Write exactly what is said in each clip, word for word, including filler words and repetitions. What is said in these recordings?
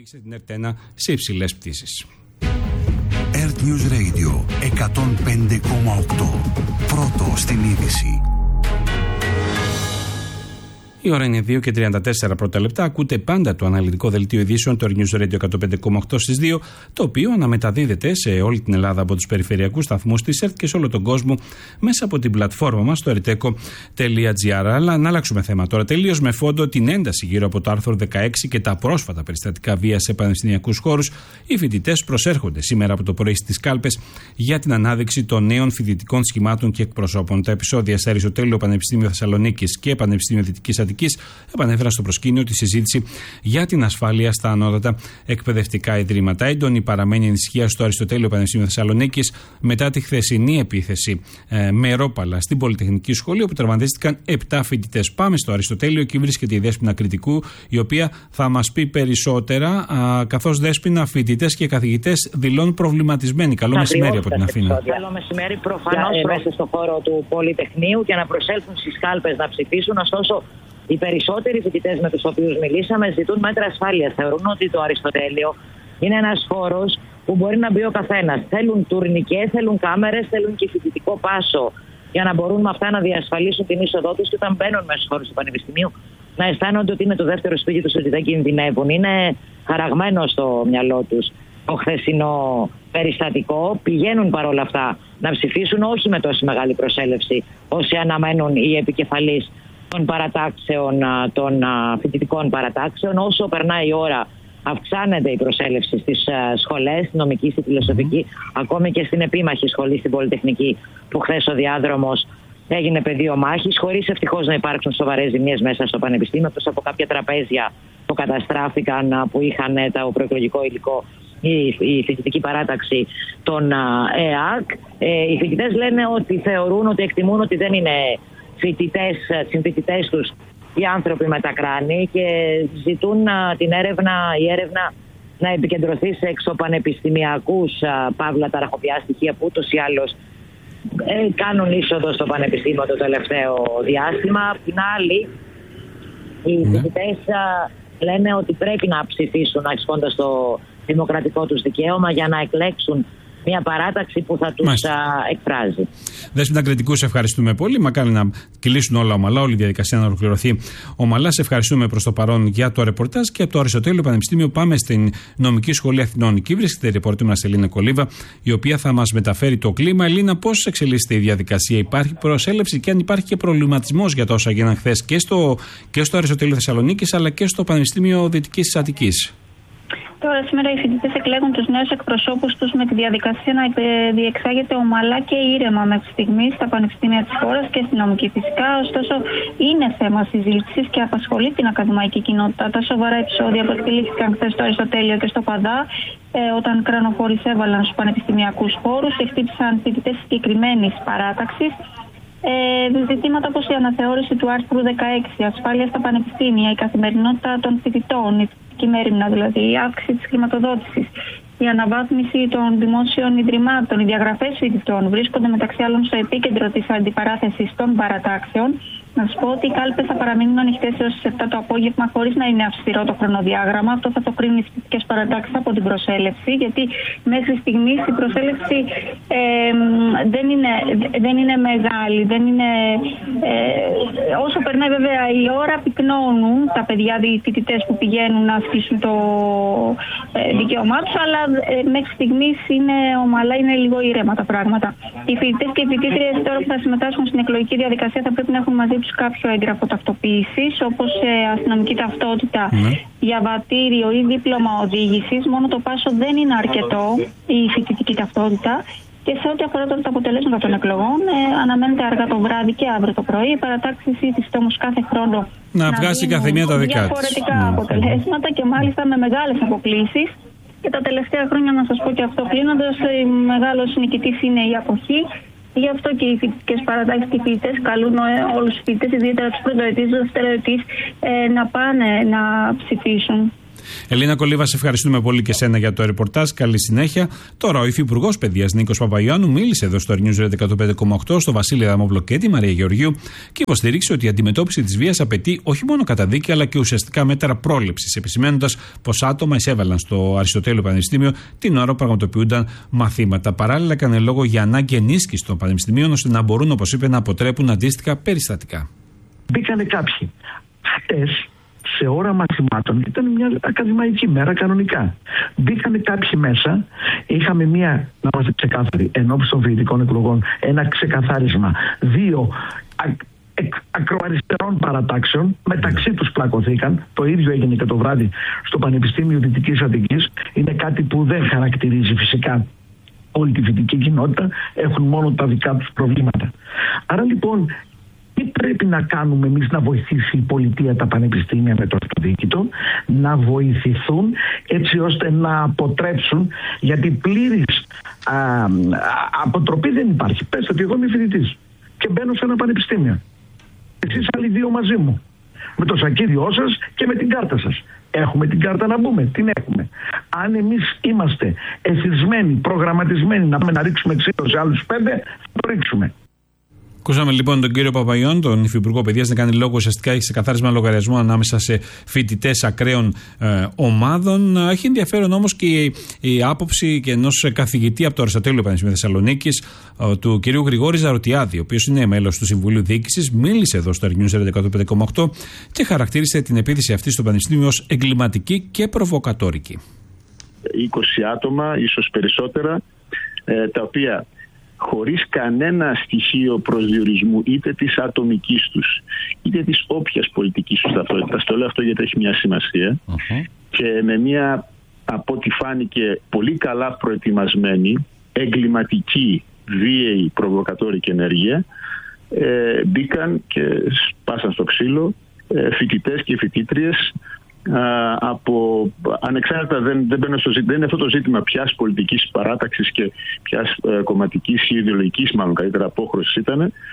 οδήγησε την ΕΡΤ ένα σε υψηλές πτήσεις. ΕΡΤ News Radio εκατόν πέντε κόμμα οκτώ. Πρώτο στην είδηση. Η ώρα είναι δύο και τριάντα τέσσερα πρώτα λεπτά. Ακούτε πάντα το αναλυτικό δελτίο ειδήσεων του News Radio εκατόν πέντε κόμμα οκτώ στις δύο, το οποίο αναμεταδίδεται σε όλη την Ελλάδα από τους περιφερειακούς σταθμούς της ΕΡΤ και σε όλο τον κόσμο μέσα από την πλατφόρμα μας στο ερτέκο τελεία τζι άρ. Αλλά να αλλάξουμε θέμα τώρα τελείως, με φόντο την ένταση γύρω από το άρθρο δεκαέξι και τα πρόσφατα περιστατικά βίας σε πανεπιστημιακούς χώρους. Οι φοιτητές προσέρχονται σήμερα από το πρωί στις κάλπες για την ανάδειξη των νέων φοιτητικών σχημάτων και εκπροσώπων. Τα επεισόδια στα Αριστοτέλειο Πανεπιστήμιο Θεσσαλονίκης και Πανεπιστήμιο Δυτικής Αττικής επανέφεραν στο προσκήνιο τη συζήτηση για την ασφάλεια στα ανώτατα εκπαιδευτικά ιδρύματα. Έντονη παραμένει η ανησυχία στο Αριστοτέλειο Πανεπιστήμιο Θεσσαλονίκης μετά τη χθεσινή επίθεση ε, με ρόπαλα στην Πολυτεχνική Σχολή, όπου τραυματίστηκαν επτά φοιτητές. Πάμε στο Αριστοτέλειο, εκεί βρίσκεται η Δέσποινα Κρητικού, η οποία θα μας πει περισσότερα, καθώς Δέσποινα, φοιτητές και καθηγητές δηλώνουν προβληματισμένοι. Καλό μεσημέρι από την Αθήνα. Καλό μεσημέρι, προφανώς μέσα στο χώρο του Πολυτεχνείου και να προσέλθουν στις κάλπες να ψηφίσουν. Ωστόσο, οι περισσότεροι φοιτητές με τους οποίους μιλήσαμε ζητούν μέτρα ασφάλειας. Θεωρούν ότι το Αριστοτέλειο είναι ένας χώρος που μπορεί να μπει ο καθένας. Θέλουν τουρνικέ, θέλουν κάμερες, θέλουν και φοιτητικό πάσο για να μπορούν με αυτά να διασφαλίσουν την είσοδό τους και όταν μπαίνουν μέσα στους χώρους του Πανεπιστημίου να αισθάνονται ότι είναι το δεύτερο σπίτι τους, ότι δεν κινδυνεύουν. Είναι χαραγμένο στο μυαλό τους το χθεσινό περιστατικό. Πηγαίνουν παρόλα αυτά να ψηφίσουν, όχι με τόση μεγάλη προσέλευση όσοι αναμένουν οι επικεφαλείς των παρατάξεων, των φοιτητικών παρατάξεων. Όσο περνάει η ώρα, αυξάνεται η προσέλευση στις σχολές, στη νομική, στη φιλοσοφική, mm. ακόμη και στην επίμαχη σχολή, στην Πολυτεχνική, που χθες ο διάδρομος έγινε πεδίο μάχης, χωρίς ευτυχώς να υπάρξουν σοβαρές ζημιές μέσα στο Πανεπιστήμιο, εκτός από κάποια τραπέζια που καταστράφηκαν, που είχαν το προεκλογικό υλικό, η, η φοιτητική παράταξη των ΕΑΚ. Ε, οι φοιτητές λένε ότι θεωρούν, ότι εκτιμούν ότι δεν είναι φοιτητές, συμφοιτητές τους οι άνθρωποι με τα κράνη και ζητούν α, την έρευνα, η έρευνα να επικεντρωθεί σε εξωπανεπιστημιακούς παύλα ταραχοπιά στοιχεία που ούτως ή άλλως ε, κάνουν είσοδο στο πανεπιστήμιο το τελευταίο διάστημα. Απ' την άλλη, οι ναι. φοιτητές λένε ότι πρέπει να ψηφίσουν ασκώντας το δημοκρατικό τους δικαίωμα για να εκλέξουν μια παράταξη που θα τους α, εκφράζει. Δέσποινα Κρητικού, σε ευχαριστούμε πολύ. Μακάρι να κυλήσουν όλα ομαλά, όλη η διαδικασία να ολοκληρωθεί ομαλά. Σε ευχαριστούμε προς το παρόν για το ρεπορτάζ και από το Αριστοτέλειο Πανεπιστήμιο πάμε στην Νομική Σχολή Αθηνών. Εκεί βρίσκεται η ρεπορτή μας Ελίνα Κολίβα, η οποία θα μας μεταφέρει το κλίμα. Ελίνα, πώς εξελίσσεται η διαδικασία, υπάρχει προσέλευση και αν υπάρχει και προβληματισμός για τα όσα γίνανε χθες και στο, και στο Αριστοτέλειο Θεσσαλονίκης αλλά και στο Πανεπιστήμιο Δυτικής Αττικής? Τώρα, σήμερα οι φοιτητές εκλέγουν τους νέους εκπροσώπους τους με τη διαδικασία να διεξάγεται ομαλά και ήρεμα μέχρι στιγμή στα πανεπιστήμια της χώρας και στη νομική φυσικά. Ωστόσο, είναι θέμα συζήτησης και απασχολεί την ακαδημαϊκή κοινότητα. Τα σοβαρά επεισόδια που εκτελήθηκαν χθες στο Αριστοτέλειο και στο Παδά, ε, όταν κρανοφόροι έβαλαν στους πανεπιστημιακούς χώρους και χτύπησαν φοιτητές συγκεκριμένης παράταξης. Ε, ζητήματα όπως η αναθεώρηση του άρθρου δεκαέξι, ασφάλεια στα πανεπιστήμια, η καθημερινότητα των φοιτητών, η φοιτητική μέριμνα, δηλαδή η αύξηση της χρηματοδότησης, η αναβάθμιση των δημόσιων ιδρυμάτων, οι διαγραφές φοιτητών βρίσκονται μεταξύ άλλων στο επίκεντρο της αντιπαράθεσης των παρατάξεων. Να σας πω ότι οι κάλπες θα παραμείνουν ανοιχτές έως τις επτά το απόγευμα χωρίς να είναι αυστηρό το χρονοδιάγραμμα. Αυτό θα το κρίνουν οι φοιτητικές παρατάξεις από την προσέλευση, γιατί μέχρι στιγμής η προσέλευση ε, δεν, είναι, δεν είναι μεγάλη. Δεν είναι, ε, όσο περνάει βέβαια η ώρα, πυκνώνουν τα παιδιά, οι φοιτητές που πηγαίνουν να ασκήσουν το ε, δικαίωμά τους, αλλά ε, μέχρι στιγμής είναι ομαλά, είναι λίγο ήρεμα τα πράγματα. Οι φοιτητές και οι φοιτήτριες τώρα που θα συμμετάσχουν στην εκλογική διαδικασία θα πρέπει να έχουν μαζί τους κάποιο έγγραφο ταυτοποίησης, όπως ε, αστυνομική ταυτότητα, mm. διαβατήριο ή δίπλωμα οδήγησης. Μόνο το πάσο δεν είναι αρκετό, η φοιτητική ταυτότητα. Και σε ό,τι αφορά τώρα τα αποτελέσματα των εκλογών, ε, αναμένεται αργά το βράδυ και αύριο το πρωί. Η παρατάξη ήθιστε όμως κάθε χρόνο να, να βγάζει κάθε μία τα δικά της. Διαφορετικά mm. αποτελέσματα και μάλιστα με μεγάλες αποκλίσεις. Και τα τελευταία χρόνια, να σας πω και αυτό κλείνοντας, μεγάλος νικητής είναι η αποχή. Γι' αυτό και οι φοιτητικές παρατάξεις και οι φοιτητές καλούν όλους τους φοιτητές, ιδιαίτερα τους πρωτοετής, τους δευτεροετής, ε, να πάνε να ψηφίσουν. Ελίνα Κολίβα, σε ευχαριστούμε πολύ και σένα για το ρεπορτάζ. Καλή συνέχεια. Τώρα, ο Υφυπουργός Παιδείας Νίκος Παπαϊωάννου μίλησε εδώ στο News Radio εκατόν πέντε κόμμα οκτώ στο Βασίλη Αδαμόπουλο και τη Μαρία Γεωργίου και υποστηρίξε ότι η αντιμετώπιση της βίας απαιτεί όχι μόνο καταδίκη αλλά και ουσιαστικά μέτρα πρόληψης, επισημαίνοντας πως άτομα εισέβαλαν στο Αριστοτέλειο Πανεπιστήμιο την ώρα που πραγματοποιούνταν μαθήματα. Παράλληλα, έκανε λόγο για ανάγκη ενίσχυση των πανεπιστημίων ώστε να μπορούν, όπως είπε, να αποτρέπουν αντίστοιχα περιστατικά. Μπήκανε κάποιοι. Χτες, σε ώρα μαθημάτων, ήταν μια ακαδημαϊκή μέρα κανονικά. Μπήκανε κάποιοι μέσα, είχαμε μια, να είμαστε ξεκάθαροι, ενώπιση των φοιτητικών εκλογών, ένα ξεκαθάρισμα. Δύο α, εκ, ακροαριστερών παρατάξεων, μεταξύ τους πλακωθήκαν. Το ίδιο έγινε και το βράδυ στο Πανεπιστήμιο Δυτικής Αττικής. Είναι κάτι που δεν χαρακτηρίζει φυσικά όλη τη φοιτητική κοινότητα, έχουν μόνο τα δικά τους προβλήματα. Άρα λοιπόν, τι πρέπει να κάνουμε εμείς? Να βοηθήσει η πολιτεία τα πανεπιστήμια με το αυτοδιοίκητο, να βοηθηθούν έτσι ώστε να αποτρέψουν, γιατί πλήρης α, α, αποτροπή δεν υπάρχει. Πες ότι εγώ είμαι φοιτητής και μπαίνω σε ένα πανεπιστήμιο. Εσείς άλλοι δύο μαζί μου, με το σακίδιό σας και με την κάρτα σας. Έχουμε την κάρτα να μπούμε, την έχουμε. Αν εμείς είμαστε εθισμένοι, προγραμματισμένοι να πάμε να ρίξουμε ξύλο σε άλλους πέντε, θα το ρίξουμε. Ακούσαμε λοιπόν τον κύριο Παπαϊωάννου, τον Υφυπουργό Παιδείας, να κάνει λόγο ουσιαστικά σε καθάρισμα λογαριασμού ανάμεσα σε φοιτητές ακραίων ε, ομάδων. Έχει ενδιαφέρον όμως και η, η άποψη και ενός καθηγητή από το Αριστοτέλειο Πανεπιστήμιο Θεσσαλονίκης, ε, του κυρίου Γρηγόρη Ζαρωτιάδη, ο οποίος είναι μέλος του Συμβουλίου Διοίκησης, μίλησε εδώ στο News Radio εκατόν πέντε κόμμα οκτώ και χαρακτήρισε την επίθεση αυτή στο Πανεπιστήμιο ως εγκληματική και προβοκατόρικη. είκοσι άτομα, ίσως περισσότερα, ε, τα οποία χωρίς κανένα στοιχείο προσδιορισμού είτε της ατομικής τους είτε της όποιας πολιτικής τους ταυτότητας, το λέω αυτό γιατί έχει μια σημασία, uh-huh. και με μια, από ό,τι φάνηκε, πολύ καλά προετοιμασμένη εγκληματική, βίαιη, προβοκατόρικη ενέργεια, ε, μπήκαν και σπάσαν στο ξύλο ε, φοιτητές και φοιτήτριες. Uh, από ανεξάρτητα δεν, δεν, στο, δεν είναι αυτό το ζήτημα ποιας πολιτικής παράταξης και ποιας ε, κομματικής ή ιδεολογικής, μάλλον καλύτερα, απόχρωσης ήταν, ε,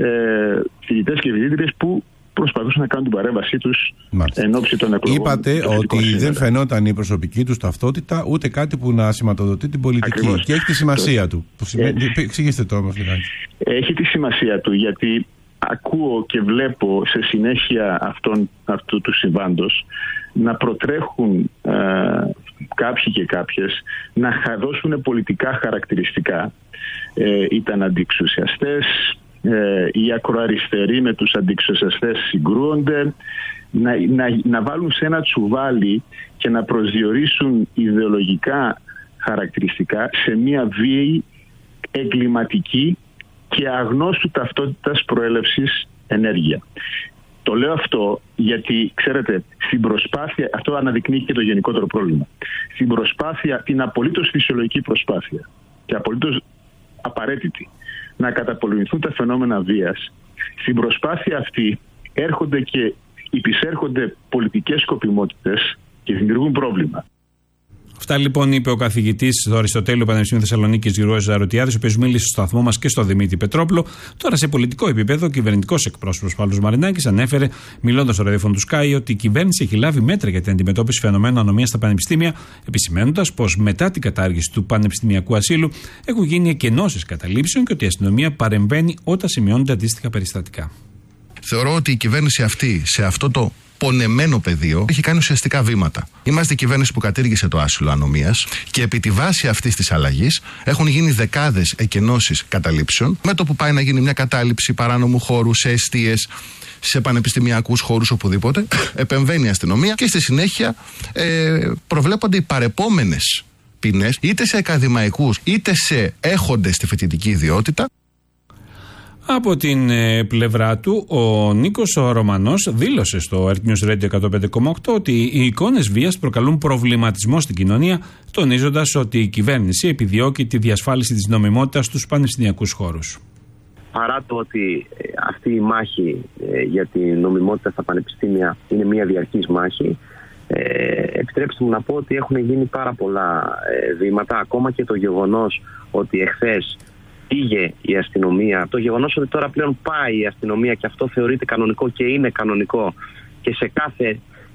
φοιτητές και φοιτήτριες που προσπαθούσαν να κάνουν την παρέμβασή τους εν ώψη των εκλογών. Είπατε ότι σήμερα δεν φαινόταν η προσωπική τους ταυτότητα ούτε κάτι που να σηματοδοτεί την πολιτική. Ακριβώς. Και έχει τη σημασία το... του. Που σημαίνει... ε... Εξηγήστε το όμως λιγάκι. Έχει τη σημασία του γιατί ακούω και βλέπω σε συνέχεια αυτόν, αυτού του συμβάντος να προτρέχουν ε, κάποιοι και κάποιες να δώσουν πολιτικά χαρακτηριστικά. Ε, ήταν αντιεξουσιαστές, ε, οι ακροαριστεροί με τους αντιεξουσιαστές συγκρούονται, να, να, να βάλουν σε ένα τσουβάλι και να προσδιορίσουν ιδεολογικά χαρακτηριστικά σε μια βίαιη, εγκληματική και αγνώστου ταυτότητας προέλευσης ενέργεια. Το λέω αυτό γιατί, ξέρετε, στην προσπάθεια, αυτό αναδεικνύει και το γενικότερο πρόβλημα, στην προσπάθεια, την απολύτως φυσιολογική προσπάθεια και απολύτως απαραίτητη να καταπολεμηθούν τα φαινόμενα βίας, στην προσπάθεια αυτή έρχονται και υπησέρχονται πολιτικές σκοπιμότητες και δημιουργούν πρόβλημα. Αυτά λοιπόν είπε ο καθηγητής στο Αριστοτέλειο Πανεπιστήμιο Θεσσαλονίκης Γρηγόρης Ζαρωτιάδης, ο οποίος μίλησε στο σταθμό μας και στο Δημήτρη Πετρόπουλο. Τώρα σε πολιτικό επίπεδο, ο κυβερνητικός εκπρόσωπος Παύλος Μαρινάκης ανέφερε, μιλώντας στο ραδιόφωνο του Sky, ότι η κυβέρνηση έχει λάβει μέτρα για την αντιμετώπιση φαινομένων ανομίας στα πανεπιστήμια, επισημαίνοντας πως μετά την κατάργηση του πανεπιστημιακού ασύλου έχουν γίνει εκενώσεις καταλήψεων και ότι η αστυνομία παρεμβαίνει όταν σημειώνονται αντίστοιχα περιστατικά. Θεωρώ ότι η κυβέρνηση αυτή σε αυτό το πονεμένο πεδίο έχει κάνει ουσιαστικά βήματα. Είμαστε η κυβέρνηση που κατήργησε το άσυλο ανομίας και επί τη βάση αυτής της αλλαγής έχουν γίνει δεκάδες εκενώσεις καταλήψεων. Με το που πάει να γίνει μια κατάληψη παράνομου χώρου σε εστίες, σε πανεπιστημιακούς χώρους, οπουδήποτε, επεμβαίνει η αστυνομία και στη συνέχεια ε, προβλέπονται οι παρεπόμενες ποινές είτε σε ακαδημαϊκούς είτε σε έχοντες στη φοιτητική ιδιότητα. Από την ε, πλευρά του, ο Νίκος ο Ρωμανός δήλωσε στο News Radio εκατόν πέντε κόμμα οκτώ ότι οι εικόνες βίας προκαλούν προβληματισμό στην κοινωνία, τονίζοντας ότι η κυβέρνηση επιδιώκει τη διασφάλιση της νομιμότητας στους πανεπιστημιακούς χώρους. Παρά το ότι αυτή η μάχη ε, για τη νομιμότητα στα πανεπιστήμια είναι μια διαρκής μάχη, ε, επιτρέψτε μου να πω ότι έχουν γίνει πάρα πολλά ε, βήματα, ακόμα και το γεγονός ότι εχθές πήγε η αστυνομία, το γεγονός ότι τώρα πλέον πάει η αστυνομία και αυτό θεωρείται κανονικό και είναι κανονικό και σε κάθε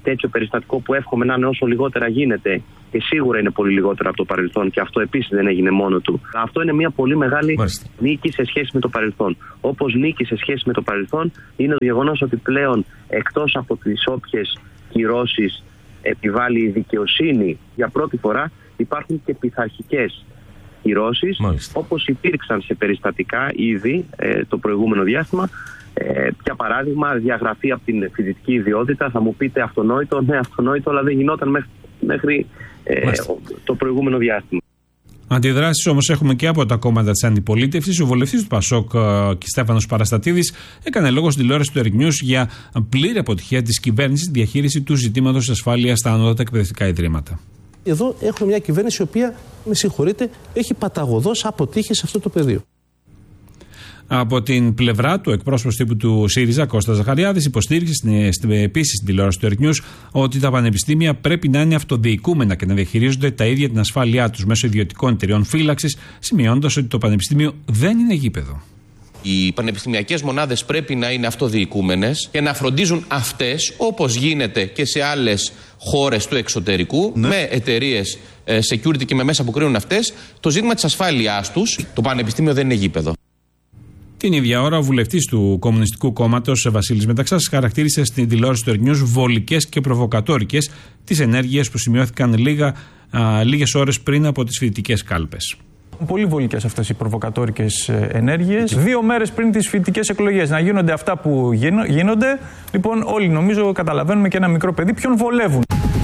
τέτοιο περιστατικό που εύχομαι να είναι όσο λιγότερα γίνεται, και σίγουρα είναι πολύ λιγότερο από το παρελθόν, και αυτό επίσης δεν έγινε μόνο του. Αυτό είναι μια πολύ μεγάλη Μάλιστα. νίκη σε σχέση με το παρελθόν. Όπως νίκη σε σχέση με το παρελθόν είναι το γεγονός ότι πλέον, εκτός από τις όποιες κυρώσεις επιβάλλει η δικαιοσύνη, για πρώτη φορά υπάρχουν και πειθαρχικές κυρώσεις, όπως υπήρξαν σε περιστατικά ήδη ε, το προηγούμενο διάστημα. Ε, για παράδειγμα, διαγραφή από την φοιτητική ιδιότητα. Θα μου πείτε αυτονόητο, ναι, αυτονόητο, αλλά δεν γινόταν μέχρι, μέχρι ε, το προηγούμενο διάστημα. Αντιδράσεις όμως έχουμε και από τα κόμματα της αντιπολίτευσης. Ο βουλευτής του Πασόκ και Στέφανος Παραστατίδης έκανε λόγο στην τηλεόραση του Air News για πλήρη αποτυχία της κυβέρνησης στη διαχείριση του ζητήματος ασφάλειας στα ανώτατα εκπαιδευτικά ιδρύματα. Εδώ έχουμε μια κυβέρνηση η οποία, με συγχωρείτε, έχει παταγωδώς αποτύχει σε αυτό το πεδίο. Από την πλευρά του, εκπρόσωπος τύπου του ΣΥΡΙΖΑ, Κώστας Ζαχαριάδης, υποστήριξε επίσης στην τηλεόραση του Air News ότι τα πανεπιστήμια πρέπει να είναι αυτοδιοικούμενα και να διαχειρίζονται τα ίδια την ασφάλειά τους μέσω ιδιωτικών εταιριών φύλαξης, σημειώνοντας ότι το πανεπιστήμιο δεν είναι γήπεδο. Οι πανεπιστημιακές μονάδες πρέπει να είναι αυτοδιοικούμενες και να φροντίζουν αυτές, όπως γίνεται και σε άλλες χώρες του εξωτερικού, ναι. με εταιρείες security και με μέσα που κρίνουν αυτές, το ζήτημα της ασφάλειάς τους. Το πανεπιστήμιο δεν είναι γήπεδο. Την ίδια ώρα, ο βουλευτής του Κομμουνιστικού Κόμματος, Βασίλης Μεταξάς, χαρακτήρισε στην τηλεόραση του Air News βολικές και προβοκατόρικες τις ενέργειες που σημειώθηκαν λίγα, α, λίγες ώρες πριν από τις φοιτητικές κάλπες. Πολύ βολικές αυτές οι προβοκατόρικες ενέργειες. Δύο μέρες πριν τις φοιτητικές εκλογές να γίνονται αυτά που γίνονται. Λοιπόν, όλοι νομίζω καταλαβαίνουμε, και ένα μικρό παιδί ποιον βολεύουν.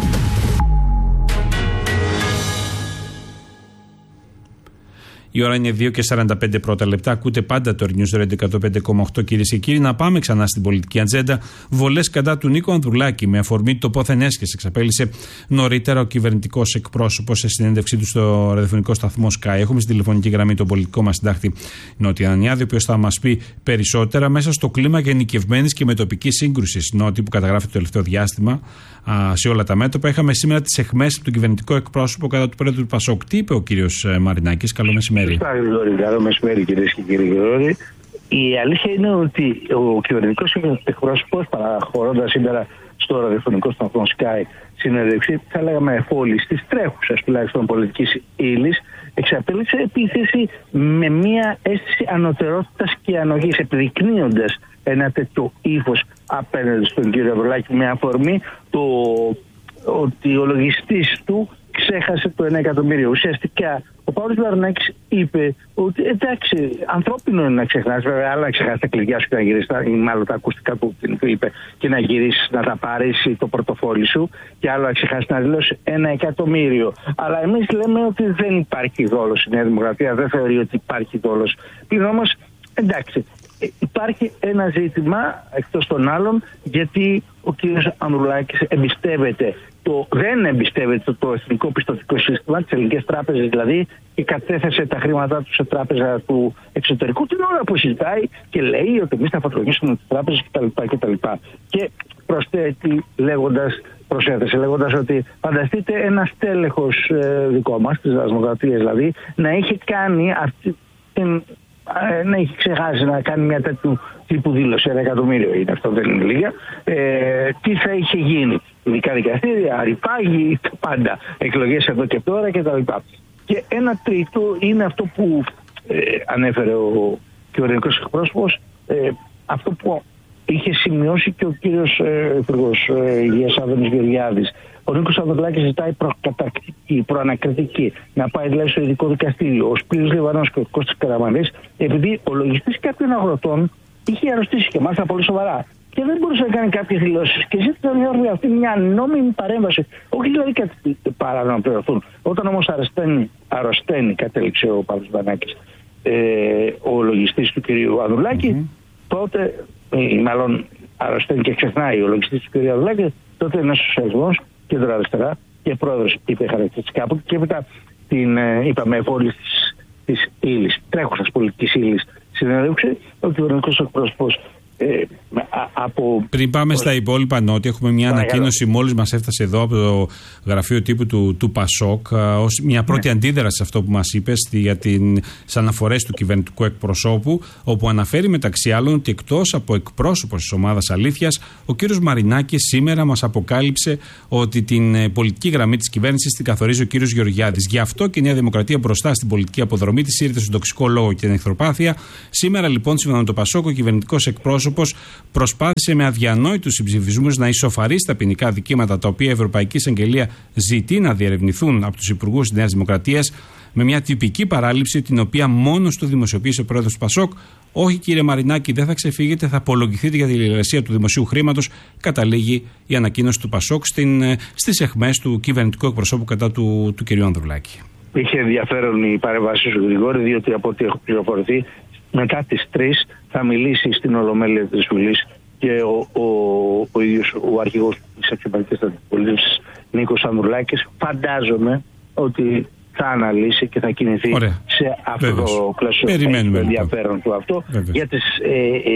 Η ώρα είναι δύο και σαράντα πέντε πρώτα λεπτά. Ακούτε πάντα το News Radio εκατόν πέντε κόμμα οκτώ, κυρίες και κύριοι. Να πάμε ξανά στην πολιτική ατζέντα. Βολές κατά του Νίκο Ανδρουλάκη. Με αφορμή το πόθεν έσχεσαι, εξαπέλυσε νωρίτερα ο κυβερνητικός εκπρόσωπος σε συνέντευξή του στο ραδιοφωνικό σταθμό Sky. Έχουμε στην τηλεφωνική γραμμή τον πολιτικό μας συντάκτη Νότι Ανιάδη, ο οποίος θα μας πει περισσότερα μέσα στο κλίμα γενικευμένης και μετοπικής σύγκρουσης. Νότι, που καταγράφει το τελευταίο διάστημα α, σε όλα τα μέτωπα. Είχαμε σήμερα τις αιχμές από τον κυβερνητικό εκπρόσωπο κατά του πρόεδρου του Πασόκ. Τι είπε ο κύριος Μαρινάκης? Καλό μεσημέρι. Καλό μεσημέρι, κυρίες και κύριοι. Η αλήθεια είναι ότι ο κυβερνητικός εκπρόσωπος, παραχωρώντας σήμερα στο ραδιοφωνικό σταθμό Sky συνέντευξη, θα λέγαμε εφόλης της τρέχουσας τουλάχιστον πολιτικής ύλης, εξαπέλυσε επίθεση με μια αίσθηση ανωτερότητας και ανοχής, επιδεικνύοντας ένα τέτοιο ύφος απέναντι στον κύριο Ανδρουλάκη, με αφορμή το ότι ο λογιστής του ξέχασε το ένα εκατομμύριο. Ουσιαστικά ο Παύλος Μαρινάκης είπε ότι εντάξει, ανθρώπινο είναι να ξεχνάς, βέβαια, αλλά να ξεχάσεις τα κλειδιά σου και να γυρίσεις, ή μάλλον τα ακουστικά που του είπε, και να γυρίσεις να τα πάρεις το πορτοφόλι σου, και άλλο να ξεχάσεις να δηλώσεις ένα εκατομμύριο. Αλλά εμείς λέμε ότι δεν υπάρχει δόλος. Η Νέα Δημοκρατία δεν θεωρεί ότι υπάρχει δόλος. Πλην όμως, εντάξει, υπάρχει ένα ζήτημα εκτός των άλλων, γιατί ο κύριος Ανδρουλάκης εμπιστεύεται το, δεν εμπιστεύεται το, το εθνικό πιστωτικό σύστημα, τις ελληνικές τράπεζες δηλαδή, και κατέθεσε τα χρήματά του σε τράπεζα του εξωτερικού την ώρα που συζητάει και λέει ότι εμείς θα πατρονίσουμε τις τράπεζες κτλ. κτλ. Και προσθέτει λέγοντας, προσέθεσε λέγοντας ότι φανταστείτε ένα στέλεχος ε, δικό μας, της Δημοκρατίας δηλαδή, να έχει κάνει αυτή την. Να έχει ξεχάσει να κάνει μια τέτοιου τύπου δήλωση, ένα εκατομμύριο είναι αυτό, δεν είναι λίγα, ε, τι θα είχε γίνει, ειδικά δικαστήρια, αριπάγοι, πάντα, εκλογές εδώ και τώρα κτλ. Και ένα τρίτο είναι αυτό που ε, ανέφερε ο κυβερνητικός εκπρόσωπος, ε, αυτό που είχε σημειώσει και ο κύριος ε, Υπουργός ε, Υγείας Άδωνης Γεωργιάδης. Ο Νίκος Ανδρουλάκης ζητάει προκαταρκτική, προανακριτική, να πάει δηλαδή στο ειδικό δικαστήριο. Ο Σπύρος Λιβανός και ο Κώστας Καραμανλής, επειδή ο λογιστής κάποιων αγροτών είχε αρρωστήσει και μάλιστα πολύ σοβαρά και δεν μπορούσε να κάνει κάποιες δηλώσεις. Και ζήτησαν για αυτή μια νόμιμη παρέμβαση. Όχι δηλαδή κάτι παράδειγμα να πληρωθούν. Όταν όμως αρρωσταίνει, αρρωσταίνει, κατέληξε ο Παύλος Βανάκης, ε, ο λογιστής του κυρίου Ανδρουλάκη, mm-hmm. τότε, ε, μάλλον αρρωσταίνει και ξεχνάει ο λογιστής του κυρίου Ανδρουλάκη, τότε είναι σοσιαλισμός, κέντρο αριστερά και πρόεδρος, είπε χαρακτηριστικά από και έπειτα την ε, είπαμε εφόλης της, της ύλης, τρέχουσας πολιτικής ύλης συνέντευξη. Ο κυβερνητικός εκπρόσωπος Ε, από... Πριν πάμε στα υπόλοιπα νότια, έχουμε μια Παρακαλώ. ανακοίνωση μόλις μας έφτασε εδώ από το γραφείο τύπου του, του Πασόκ, ως μια πρώτη ναι. αντίδραση σε αυτό που μας είπες για τις αναφορές του κυβερνητικού εκπροσώπου, όπου αναφέρει μεταξύ άλλων ότι εκτός από εκπρόσωπος της ομάδας Αλήθειας, ο κύριος Μαρινάκης σήμερα μας αποκάλυψε ότι την πολιτική γραμμή της κυβέρνησης την καθορίζει ο κύριος Γεωργιάδης. Γι' αυτό και η Νέα Δημοκρατία μπροστά στην πολιτική αποδρομή της ήρθε στον τοξικό λόγο και την εχθροπάθεια. Σήμερα λοιπόν, σύμφωνα με το Πασόκ, ο κυβερνητικός εκπρόσωπος προσπάθησε με αδιανόητους συμψηφισμούς να ισοφαρίσει τα ποινικά δικήματα τα οποία η Ευρωπαϊκή Εισαγγελία ζητεί να διερευνηθούν από τους υπουργούς της Νέας Δημοκρατίας, με μια τυπική παράληψη την οποία μόνος του δημοσιοποίησε ο πρόεδρος του Πασόκ. Όχι, κύριε Μαρινάκη, δεν θα ξεφύγετε, θα απολογηθείτε για τη λογαριασία του δημοσίου χρήματος, καταλήγει η ανακοίνωση του Πασόκ στις αιχμές του κυβερνητικού εκπροσώπου κατά του, του κυρίου Ανδρουλάκη. Είχε ενδιαφέρον η παρέμβαση του Γρηγόρη, διότι από ό,τι έχω πληροφορηθεί, μετά τις τρεις θα μιλήσει στην Ολομέλεια της Βουλής και ο, ο, ο ίδιος ο αρχηγός της Αξιωματικής Αντιπολίτευσης, Νίκος Ανδρουλάκης. Φαντάζομαι ότι θα αναλύσει και θα κινηθεί Ωραία. σε αυτό Βέβαιος. το πλαίσιο. Περιμένουμε το ενδιαφέρον λοιπόν. του αυτό. Για, τις, ε,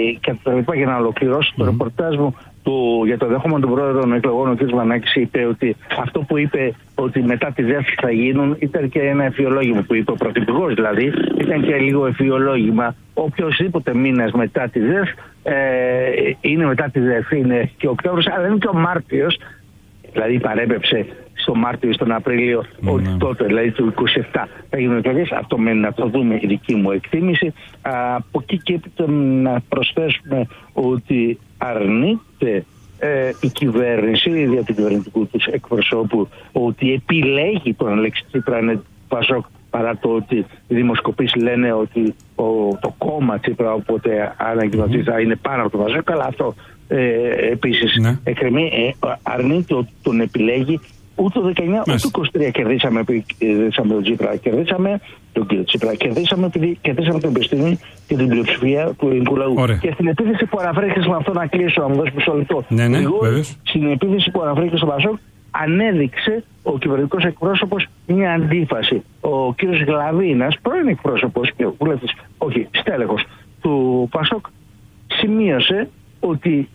ε, και για να ολοκληρώσω mm. το ρεπορτάζ μου του, για το δεχόμενο του πρόεδρου των εκλογών, ο κ. Μανάκης είπε ότι αυτό που είπε ότι μετά τη ΔΕΘ θα γίνουν ήταν και ένα εφιολόγημα που είπε ο πρωθυπουργός, δηλαδή ήταν και λίγο εφιολόγημα. Οποιοσδήποτε μήνας μετά τη ΔΕΘ ε, είναι μετά τη ΔΕΘ, είναι και ο Οκτώβριος, αλλά είναι και ο Μάρτιος, δηλαδή παρέπεψε στο Μάρτιο ή στον Απρίλιο, mm-hmm. ότι τότε, δηλαδή του είκοσι επτά, θα γίνουν εκλογές. Αυτό μένει να το δούμε, η δική μου εκτίμηση. Α, από εκεί και έπειτα να προσθέσουμε ότι αρνείται ε, η κυβέρνηση, δια του κυβερνητικού τους εκπροσώπου, ότι επιλέγει τον Αλέξη Τσίπρα Πασόκ, παρά το ότι οι δημοσκοπήσεις λένε ότι ο, το κόμμα Τσίπρα, οπότε αναγκαστικά mm-hmm. θα είναι πάνω από το Πασόκ, αλλά αυτό ε, επίσης ναι. εκκρεμεί, ε, αρνείται ότι τον επιλέγει. Ούτε το δεκαεννιά, ούτε το είκοσι τρία κερδίσαμε, κερδίσαμε τον Τσίπρα, κερδίσαμε τον κύριο Τσίπρα, κερδίσαμε, κερδίσαμε την επιστήμη και την πλειοψηφία του ελληνικού λαού. Ωραία. Και στην επίθεση που αναφέρθηκε με αυτό να κλείσω, να μου δώσει μισό λεπτό. Ναι, ναι, Εγώ, στην επίθεση που αναφέρθηκε στο Πασόκ, ανέδειξε ο κυβερνητικός εκπρόσωπος μια αντίφαση. Ο κύριος Γλαβίνας, πρώην εκπρόσωπος και βουλευτής, όχι, στέλεχος του Πασόκ, σημείωσε ότι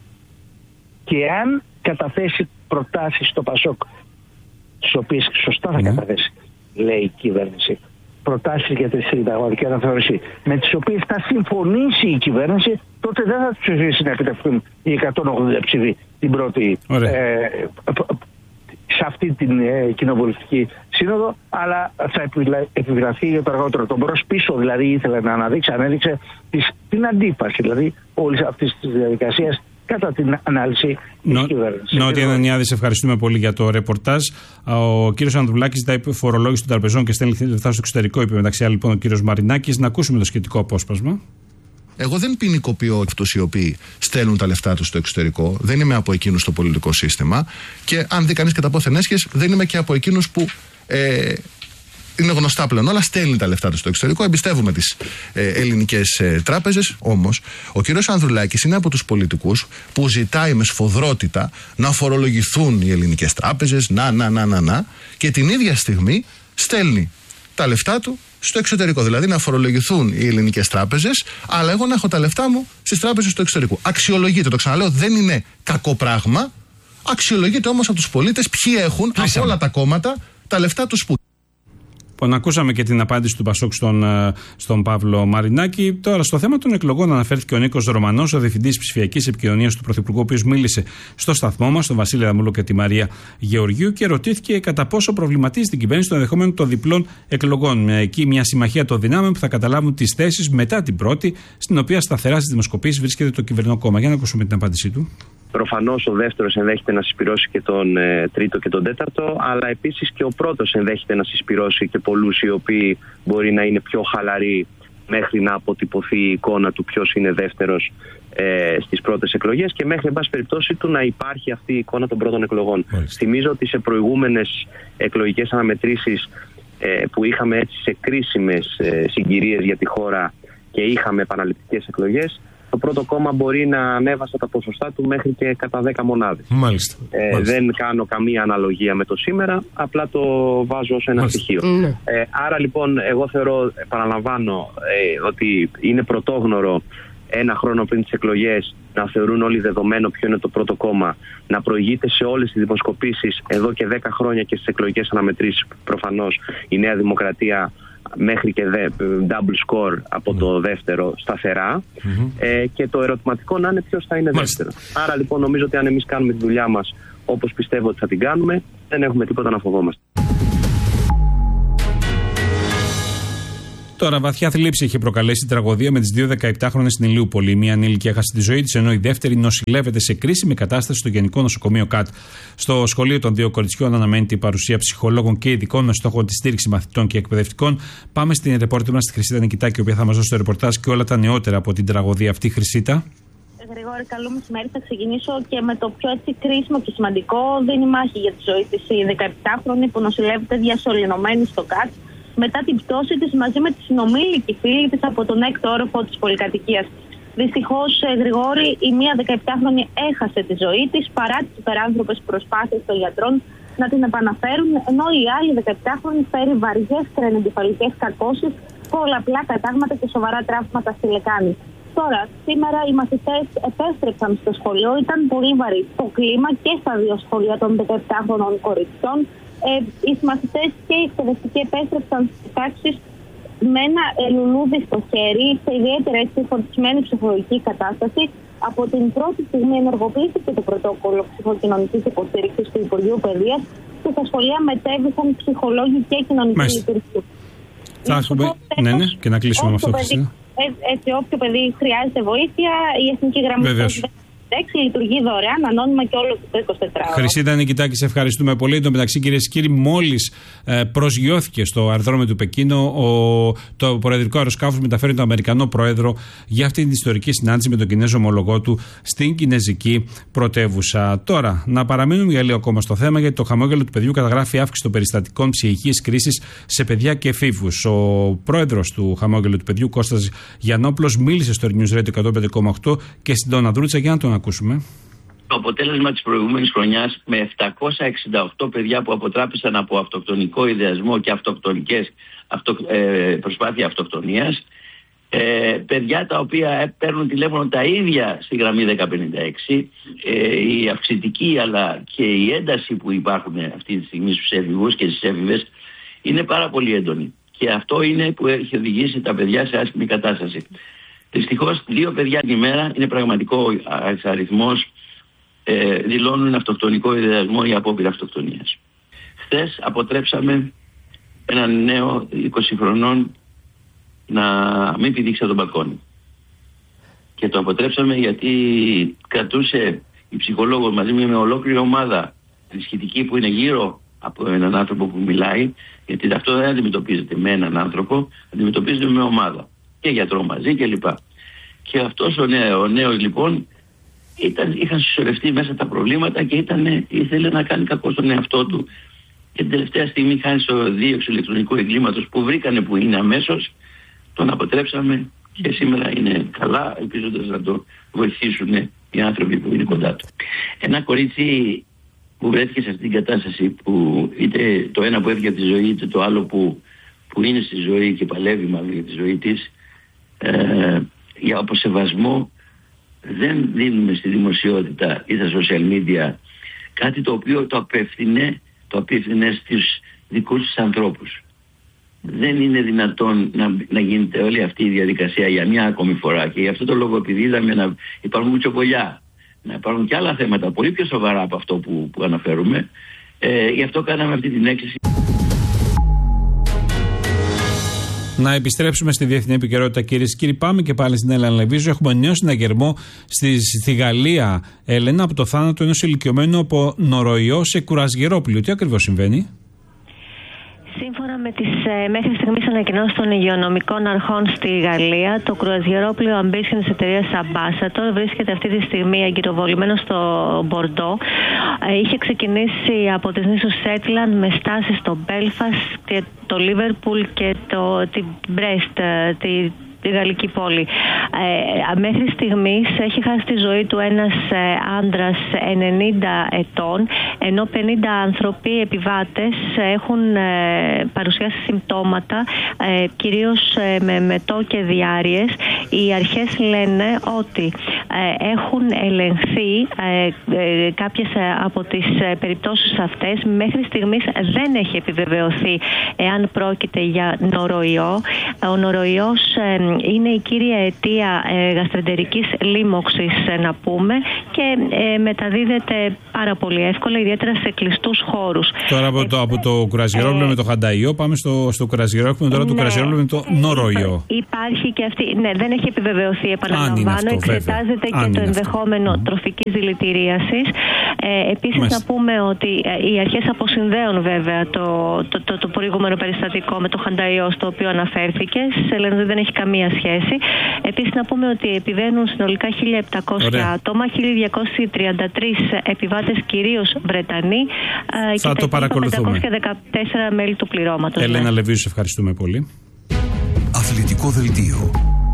και αν καταθέσει προτάσεις στο Πασόκ, τις οποίες σωστά θα ναι. καταθέσει, λέει η κυβέρνηση, προτάσεις για τη συνταγματική αναθεώρηση, με τις οποίες θα συμφωνήσει η κυβέρνηση, τότε δεν θα τους ψηφίσει να επιτευχθούν οι εκατόν ογδόντα ψηφοί την πρώτη ε, σε αυτή την ε, κοινοβουλευτική σύνοδο, αλλά θα επιβραθεί για το αργότερο. Τον μπρος πίσω δηλαδή ήθελε να αναδείξει, ανέδειξε τις, την αντίφαση δηλαδή όλης αυτής της διαδικασίας κατά την ανάλυση της κυβέρνησης. Νότια Ανανιάδη, σε ευχαριστούμε πολύ για το ρεπορτάζ. Ο κύριος Ανδρουλάκης ζητάει φορολόγηση των τραπεζών και στέλνει λεφτά στο εξωτερικό, είπε μεταξύ άλλων λοιπόν ο κύριος Μαρινάκης. Να ακούσουμε το σχετικό απόσπασμα. Εγώ δεν ποινικοποιώ αυτούς οι οποίοι στέλνουν τα λεφτά τους στο εξωτερικό. Δεν είμαι από εκείνους στο πολιτικό σύστημα. Και αν δει κανείς κατά πόθεν έσχες, δεν είμαι και από εκείνους που. Ε, Είναι γνωστά πλέον όλα, στέλνει τα λεφτά του στο εξωτερικό. Εμπιστεύουμε τις ε, ελληνικές ε, τράπεζες. Όμως, ο κύριος Ανδρουλάκης είναι από τους πολιτικούς που ζητάει με σφοδρότητα να φορολογηθούν οι ελληνικές τράπεζες, να, να, να, να, να, και την ίδια στιγμή στέλνει τα λεφτά του στο εξωτερικό. Δηλαδή να φορολογηθούν οι ελληνικές τράπεζες, αλλά εγώ να έχω τα λεφτά μου στις τράπεζες του εξωτερικού. Αξιολογείται, το ξαναλέω, δεν είναι κακό πράγμα. Αξιολογείται όμως από τους πολίτες ποιοι έχουν Πλήσαμε. από όλα τα κόμματα τα λεφτά τους που. Λοιπόν, ακούσαμε και την απάντηση του Πασόκ στον, στον Παύλο Μαρινάκη. Τώρα, στο θέμα των εκλογών, αναφέρθηκε ο Νίκος Ρωμανός, ο διευθυντής ψηφιακής επικοινωνίας του Πρωθυπουργού, ο οποίος μίλησε στο σταθμό μας, τον Βασίλη Δαμούλο και τη Μαρία Γεωργίου, και ρωτήθηκε κατά πόσο προβληματίζει την κυβέρνηση το ενδεχόμενο των διπλών εκλογών. Εκεί μια συμμαχία των δυνάμεων που θα καταλάβουν τις θέσεις μετά την πρώτη, στην οποία σταθερά στις δημοσκοπήσεις βρίσκεται το κυβερνό κόμμα. Για να ακούσουμε την απάντησή του. Προφανώς ο δεύτερος ενδέχεται να συσπυρώσει και τον ε, τρίτο και τον τέταρτο, αλλά επίσης και ο πρώτος ενδέχεται να συσπυρώσει και πολλούς οι οποίοι μπορεί να είναι πιο χαλαροί μέχρι να αποτυπωθεί η εικόνα του ποιος είναι δεύτερος ε, στις πρώτες εκλογές και μέχρι, εν πάση περιπτώσει, του να υπάρχει αυτή η εικόνα των πρώτων εκλογών. Μάλιστα. Θυμίζω ότι σε προηγούμενες εκλογικές αναμετρήσεις ε, που είχαμε έτσι σε κρίσιμες ε, συγκυρίες για τη χώρα και είχαμε επαναληπτικές εκλογές, το πρώτο κόμμα μπορεί να ανέβασε τα ποσοστά του μέχρι και κατά δέκα μονάδες. Μάλιστα. Ε, Μάλιστα. Δεν κάνω καμία αναλογία με το σήμερα, απλά το βάζω ως ένα Μάλιστα. στοιχείο. Mm. Ε, άρα λοιπόν εγώ θεωρώ, παραλαμβάνω, ε, ότι είναι πρωτόγνωρο ένα χρόνο πριν τις εκλογές να θεωρούν όλοι δεδομένο ποιο είναι το πρώτο κόμμα, να προηγείται σε όλες τις δημοσκοπήσεις εδώ και δέκα χρόνια και στις εκλογικές αναμετρήσεις προφανώς η Νέα Δημοκρατία μέχρι και δε, double score από το δεύτερο σταθερά mm-hmm. ε, και το ερωτηματικό να είναι ποιος θα είναι δεύτερο. Άρα λοιπόν νομίζω ότι αν εμείς κάνουμε τη δουλειά μας όπως πιστεύω ότι θα την κάνουμε, δεν έχουμε τίποτα να φοβόμαστε. Τώρα, βαθιά θλίψη είχε προκαλέσει η τραγωδία με τις δύο δεκαεπτάχρονες στην Ηλιούπολη. Η μία ανήλικη έχασε τη ζωή της, ενώ η δεύτερη νοσηλεύεται σε κρίσιμη κατάσταση στο Γενικό Νοσοκομείο ΚΑΤ. Στο σχολείο των δύο κοριτσιών αναμένεται η παρουσία ψυχολόγων και ειδικών με στόχο τη στήριξη μαθητών και εκπαιδευτικών. Πάμε στην ρεπόρτερ μας, τη Χρυσίτα Νικητάκη, η οποία θα μας δώσει το ρεπορτάζ και όλα τα νεότερα από την τραγωδία αυτή. Χρυσίτα. Γρηγόρη, καλό μεσημέρι. Θα ξεκινήσω και με το πιο έτσι κρίσιμο και σημαντικό. Δίνει μάχη για τη ζωή της η δεκαεπτάχρονη που νοσηλεύεται διασωληνωμένη στο ΚΑΤ μετά την πτώση της μαζί με τη συνομήλικη φίλη της από τον έκτο όροφο της πολυκατοικίας. Δυστυχώς, Γρηγόρη, η μία δεκαεπτάχρονη έχασε τη ζωή της παρά τις υπεράνθρωπες προσπάθειες των γιατρών να την επαναφέρουν, ενώ η άλλη δεκαεπτάχρονη φέρει βαριές κρανιοεγκεφαλικές κακώσεις, πολλαπλά κατάγματα και σοβαρά τραύματα στη λεκάνη. Τώρα, σήμερα οι μαθητές επέστρεψαν στο σχολείο, ήταν πολύ βαρύ το κλίμα και στα δύο σχολεία των δεκαεπτάχρονων κοριτσιών. Ε, οι μαθητές και οι εκπαιδευτικοί επέστρεψαν στις τάξεις με ένα λουλούδι στο χέρι, σε ιδιαίτερα έτσι φορτισμένη ψυχολογική κατάσταση. Από την πρώτη στιγμή ενεργοποιήθηκε το πρωτόκολλο ψυχοκοινωνικής υποστήριξης του Υπουργείου Παιδείας και στα σχολεία μετέβησαν ψυχολόγοι και κοινωνικοί λειτουργοί. Θα έχουμε. Ναι, ναι, και να κλείσουμε με αυτό. Έτσι, όποιο παιδί χρειάζεται βοήθεια, η Εθνική Γραμμή λειτουργεί δωρεάν, ανώνυμα και όλο το εικοσιτετράωρο. Χρυσίτα Νικητάκη, σε ευχαριστούμε πολύ. Εν τω μεταξύ, κυρίες και κύριοι, μόλις ε, προσγειώθηκε στο αεροδρόμιο του Πεκίνου, ο, το προεδρικό αεροσκάφος μεταφέρει τον Αμερικανό πρόεδρο για αυτή την ιστορική συνάντηση με τον Κινέζο ομολογό του στην Κινέζικη πρωτεύουσα. Τώρα, να παραμείνουμε για λίγο ακόμα στο θέμα, γιατί το χαμόγελο του παιδιού καταγράφει αύξηση των περιστατικών ψυχικής κρίσης σε παιδιά και εφήβους. Ο πρόεδρος του χαμόγελου του παιδιού, Κώστας Γιαννόπουλος, μίλησε στο News Radio εκατόν πέντε κόμμα οκτώ και στην Τόνα Δρούτσα για να τον ακούσουμε. Το αποτέλεσμα της προηγούμενης χρονιάς με επτακόσια εξήντα οκτώ παιδιά που αποτράπησαν από αυτοκτονικό ιδεασμό και αυτοκτονικές αυτο, ε, προσπάθεια αυτοκτονίας, ε, παιδιά τα οποία παίρνουν τηλέφωνο τα ίδια στη γραμμή δέκα πενήντα έξι, ε, η αυξητική αλλά και η ένταση που υπάρχουν αυτή τη στιγμή στους έφηβους και στις έφηβες είναι πάρα πολύ έντονη. Και αυτό είναι που έχει οδηγήσει τα παιδιά σε άσχημη κατάσταση. Δυστυχώς, δύο παιδιά την ημέρα είναι πραγματικό αριθμός, ε, δηλώνουν αυτοκτονικό ιδεασμό ή απόπειρα αυτοκτονίας. Χθες αποτρέψαμε έναν νέο είκοσι χρονών να μην πηδήξει από τον μπαλκόνι. Και το αποτρέψαμε γιατί κρατούσε η ψυχολόγος μαζί με ολόκληρη ομάδα ενισχυτική που είναι γύρω από έναν άνθρωπο που μιλάει, γιατί αυτό δεν αντιμετωπίζεται με έναν άνθρωπο, αντιμετωπίζεται με ομάδα. Και γιατρό μαζί κλπ. Και, και αυτός ο, νέο, ο νέος λοιπόν ήταν, είχαν συσσωρευτεί μέσα τα προβλήματα και ήταν, ήθελε να κάνει κακό στον εαυτό του. Και την τελευταία στιγμή χάρη στο δίωξη ηλεκτρονικού εγκλήματος που βρήκανε που είναι αμέσως, τον αποτρέψαμε και σήμερα είναι καλά, ελπίζοντας να το βοηθήσουν οι άνθρωποι που είναι κοντά του. Ένα κορίτσι που βρέθηκε σε αυτήν την κατάσταση, που είτε το ένα που έφυγε από τη ζωή είτε το άλλο που, που είναι στη ζωή και παλεύει μάλλον για τη ζωή της, ε, για αποσεβασμό δεν δίνουμε στη δημοσιότητα ή στα social media κάτι το οποίο το απέφθινε, το απέφθινε στους δικούς τους ανθρώπους. Δεν είναι δυνατόν να, να γίνεται όλη αυτή η διαδικασία για μια ακόμη φορά, και γι' αυτό το λόγο, επειδή είδαμε να υπάρχουν μουτσοπολιά, να υπάρχουν και άλλα θέματα πολύ πιο σοβαρά από αυτό που, που αναφέρουμε, ε, γι' αυτό κάναμε αυτή την έκθεση. Να επιστρέψουμε στη διεθνή επικαιρότητα, κυρίες και κύριοι. Πάμε και πάλι στην Έλενα Λεβίζου. Έχουμε νέο συναγερμό στη, στη Γαλλία, Έλενα, από το θάνατο ενός ηλικιωμένου από νοροϊό σε κουρασγερόπλοιο. Τι ακριβώς συμβαίνει? Σύμφωνα με τις ε, μέχρι στιγμής ανακοινώσεις των υγειονομικών αρχών στη Γαλλία, το κρουαζιερόπλοιο Ambition της εταιρείας Ambassador βρίσκεται αυτή τη στιγμή εγκυροβολημένο στο Μπορντό. Ε, είχε ξεκινήσει από τις νήσους Σέτλαντ με στάση στο Μπέλφαστ, το Λίβερπουλ και το, την Μπρέστ, τη, τη γαλλική πόλη. Ε, μέχρι στιγμής έχει χάσει τη ζωή του ένας ε, άντρας ενενήντα ετών, ενώ πενήντα άνθρωποι, επιβάτες, έχουν ε, παρουσιάσει συμπτώματα, ε, κυρίως ε, με μετό και διάρειες. Οι αρχές λένε ότι ε, έχουν ελεγχθεί ε, ε, κάποιες από τις ε, περιπτώσεις αυτές. Μέχρι στιγμής δεν έχει επιβεβαιωθεί εάν πρόκειται για νοροϊό. Ο νοροϊός ε, είναι η κύρια αιτία ε, γαστρεντερικής λίμωξης, ε, να πούμε, και ε, μεταδίδεται πάρα πολύ εύκολα, ιδιαίτερα σε κλειστούς χώρους. Τώρα από το, από το κουραζιερόπλαιο ε, με το χανταϊό πάμε στο, στο κουραζιερόπλαιο, τώρα ναι, το κουραζιερόπλαιο με το νόροϊό. Υπάρχει και αυτή, ναι, δεν έχει επιβεβαιωθεί, επαναλαμβάνω, εξετάζεται και το ενδεχόμενο αυτό. τροφικής δηλητηρίασης. Ε, επίσης Μες. να πούμε ότι ε, οι αρχές αποσυνδέουν βέβαια το, το, το, το προηγούμενο περιστατικό με το χανταϊό στο οποίο αναφέρθηκε. Λένε ότι δεν έχει καμία σχέση. Επίσης να πούμε ότι επιβαίνουν συνολικά χίλια επτακόσια Ωραία. άτομα, χίλια διακόσιοι τριάντα τρεις επιβάτες, κυρίως Βρετανοί, ε, θα και το παρακολουθούμε. πεντακόσια δεκατέσσερα μέλη του πληρώματος. Ελένα ναι. Λεβίου, σε ευχαριστούμε πολύ. Αθλητικό δελτίο.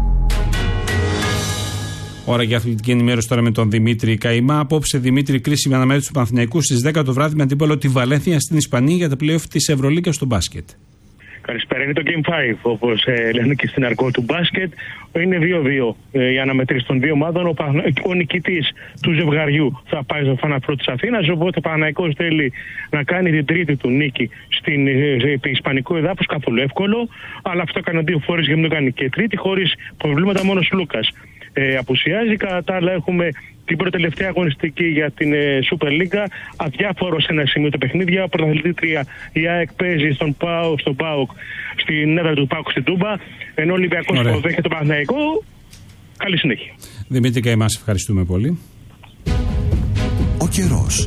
Ώρα για αθλητική ενημέρωση τώρα με τον Δημήτρη Καημά. Απόψε, Δημήτρη, κρίσιμη αναμέτρηση του Παναθηναϊκού στις δέκα το βράδυ με αντίπαλο τη Βαλένθια στην Ισπανία για τα play-off της Ευρωλίγκας στο μπάσκετ. Καλησπέρα. Είναι το Game πέντε, όπως ε, λένε και στην αρκό του μπάσκετ. Είναι δύο δύο ε, η αναμετρήση των δύο ομάδων. Ο, ο νικητής του ζευγαριού θα πάει στο Final Four της Αθήνας. Οπότε ο Παναθηναϊκός θέλει να κάνει την τρίτη του νίκη στην ε, ε, ισπανικό εδάφος, καθόλου εύκολο. Αλλά αυτό έκανε δύο φορές και μην το κάνει και τρίτη, χωρίς προβλήματα, μόνος Λούκας ε, απουσιάζει. Κατά τα άλλα, έχουμε την προτελευταία αγωνιστική για την ε, Super League. Αδιάφορο σε ένα σημείο το παιχνίδια. Πρωταθλητρία η ΑΕΚ παίζει στον ΠΑΟΚ, στον ΠΑΟΚ, στην έδρα του ΠΑΟΚ στην Τούμπα. Ενώ ο Ολυμπιακός υποδέχεται το Παναθηναϊκό. Καλή συνέχεια. Δημήτρη Καημά, ευχαριστούμε πολύ. Ο καιρός.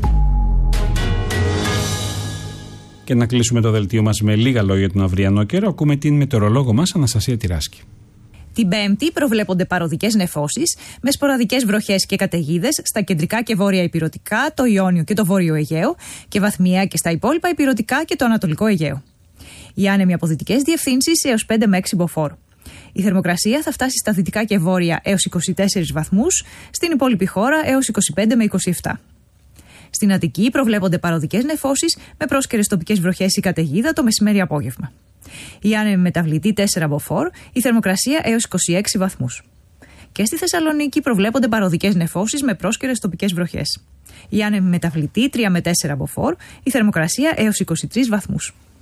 Και να κλείσουμε το δελτίο μας με λίγα λόγια για τον αυριανό καιρό. Ακούμε την μετεωρολόγο μας, Αναστασία Τυράσκη. Την Πέμπτη προβλέπονται παροδικές νεφώσεις με σποραδικές βροχές και καταιγίδες στα κεντρικά και βόρεια ηπειρωτικά, το Ιόνιο και το Βόρειο Αιγαίο και βαθμιαία και στα υπόλοιπα ηπειρωτικά και το Ανατολικό Αιγαίο. Οι άνεμοι από δυτικές διευθύνσεις έως πέντε με έξι μποφόρ. Η θερμοκρασία θα φτάσει στα δυτικά και βόρεια έως είκοσι τέσσερις βαθμούς, στην υπόλοιπη χώρα έως είκοσι πέντε με είκοσι επτά. Στην Αττική προβλέπονται παροδικές νεφώσεις με πρόσκαιρες τοπικές βροχές ή καταιγίδα το μεσημέρι-απόγευμα. Η άνεμη μεταβλητή τέσσερα μποφόρ, η θερμοκρασία έως είκοσι έξι βαθμούς. Και στη Θεσσαλονίκη προβλέπονται παροδικές νεφώσεις με πρόσκαιρες τοπικές βροχές. Η άνεμη μεταβλητή τρία με τέσσερα μποφόρ, η θερμοκρασία έως είκοσι τρεις βαθμούς.